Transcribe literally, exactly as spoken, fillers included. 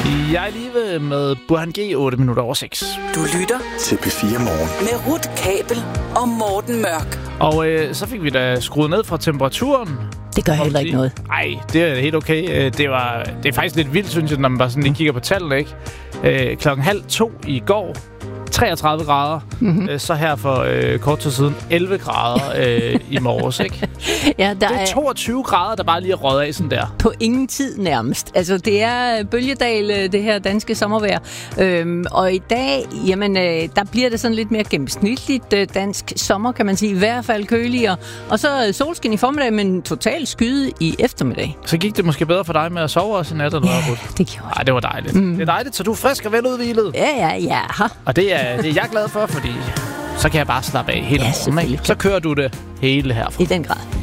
Jeg er lige med Burhan G otte minutter over seks. Du lytter til P fire Morgen med Ruth Kabel og Morten Mørk. Og øh, så fik vi da skruet ned fra temperaturen. Det gør heller ikke noget. Nej, det er helt okay. Det, var, det er faktisk lidt vildt, synes jeg, når man bare sådan lige kigger på tallene, ikke? Øh, klokken halv to i går, treogtredive grader. Mm-hmm. Så her for øh, kort tid siden, elleve grader øh, i morges, ikke? Ja, der det er toogtyve grader, der bare lige er røget af sådan der. På ingen tid nærmest. Altså, det er bølgedal, det her danske sommervejr. Øhm, og i dag, jamen, øh, der bliver det sådan lidt mere gennemsnitligt øh, dansk sommer, kan man sige. I hvert fald køligere. Og så solskin i formiddag, men totalt skyde i eftermiddag. Så gik det måske bedre for dig med at sove også i nat, eller ja, hvad? det gjorde Nej, det var dejligt. Mm. Det er dejligt, så du er frisk og veludhvilet. Ja, ja, ja. Og det er, det er jeg glad for, fordi så kan jeg bare slappe af helt ja, om, ikke? Så kører du det hele herfra. I den grad.